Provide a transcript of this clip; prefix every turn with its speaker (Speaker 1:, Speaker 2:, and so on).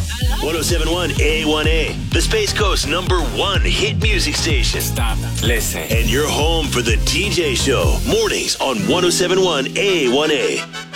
Speaker 1: 1071 A1A, the Space Coast #1 hit music station.
Speaker 2: Stop. Listen.
Speaker 1: And you're home for the DJ Show. Mornings on 1071 A1A.